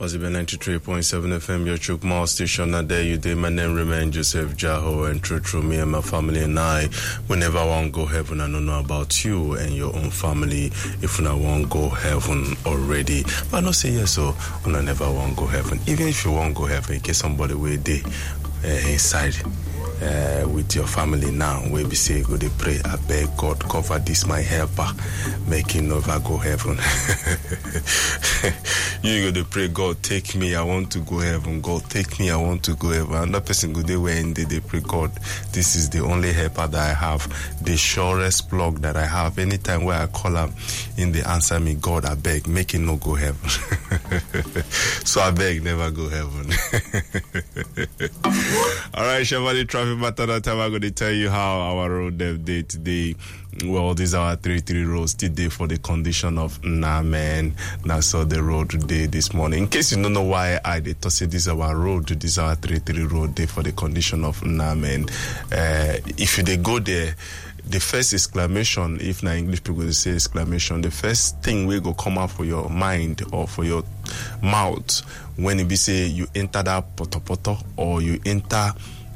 Possibly 93.7 FM, your Chukma station. Now there you day. My name remains Joseph Jaho, and true, me and my family and I, whenever I want to go heaven, I don't know about you and your own family. If you want to go heaven already, but not say yes, so I never want to go heaven. Even if you want to go heaven, in case somebody will day inside. With your family now, where we say go to pray, I beg God cover this my helper, make him never go heaven. You go to pray, God take me, I want to go heaven. God take me, I want to go heaven. Another person go there where they pray, God, this is the only helper that I have, the surest plug that I have. Anytime where I call him, in the answer me, God, I beg, make him no go heaven. So I beg, never go heaven. All right, Shavali Traffic Matter. That time I'm going to tell you how our road day today. Well, these are our 3-3 roads today for the condition of man. That's all the road today this morning. In case you don't know why I did to say this is our road, this is our 3-3 road day for the condition of man. If you go there, the first exclamation, if na English people say exclamation, the first thing will go come out for your mind or for your mouth when it be say you enter that poto or you enter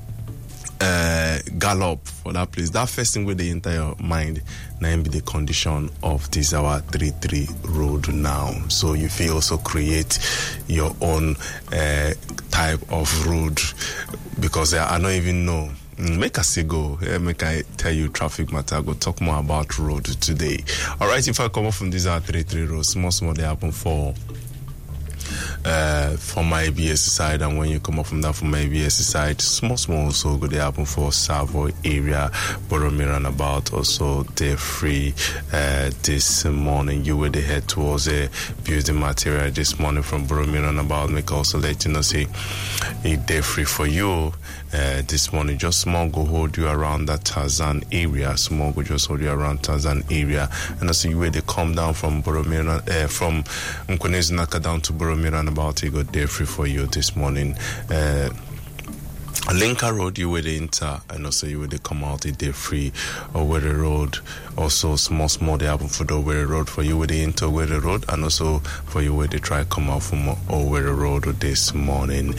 gallop for that place. That first thing where they enter your mind now be the condition of this our 3-3 road now. So you feel also create your own type of road, because I don't even know. Make us go. Make I tell you traffic matter. I go talk more about road today. All right, if I come up from these are 3-3 roads, small they happen from my ABS side, and when you come up from that from my ABS side, small also go they happen for Savoy area, Boromir and about also they're free this morning. You will head towards a building material this morning from Boromir and about. Make also let you know say it day free for you this morning. Just small go hold you around that Tarzan area. Small go just hold you around Tarzan area, and also you where they come down from Boromir from Mkonezi Naka down to Boromir and about it got day free for you this morning. Linka Road, you will enter, and also you will come out a day free. Owerri Road, also small they happen for the Owerri Road for you will enter Owerri Road, and also for you will try come out from Owerri Road this morning.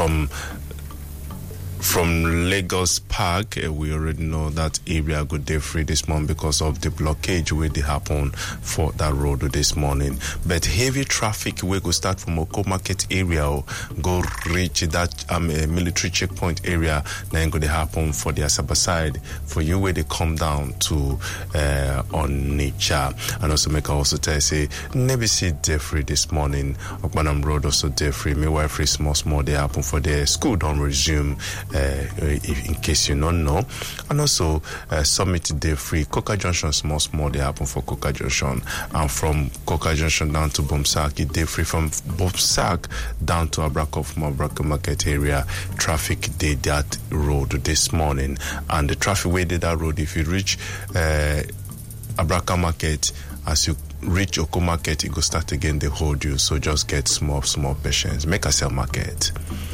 From Lagos Park, we already know that area go day free this morning because of the blockage where they happen for that road this morning. But heavy traffic will go start from Oko Market area, go reach that military checkpoint area, then go they happen for the Asaba side. For you where they come down to Onitsha, and also make I also tell you say never see day free this morning. Okpanam Road also day free. Meanwhile, free small they happen for the school don't resume. In case you don't know, and also Summit Day Free, Coca Junction small they happen for Coca Junction, and from Coca Junction down to Bomsak, it day free from Bomsak down to Abraka from Abraka Market area. Traffic did that road this morning, and the traffic way did that road. If you reach Abraka Market, as you reach Oko Market, it go start again. They hold you, so just get small patience. Make a sell market.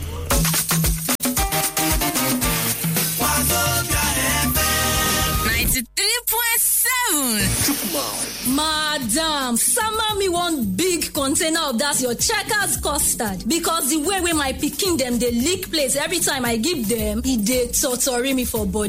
Madam, summer me one big container of that your Checkers custard, because the way my pikin them they lick place every time I give them, it they torture me for body.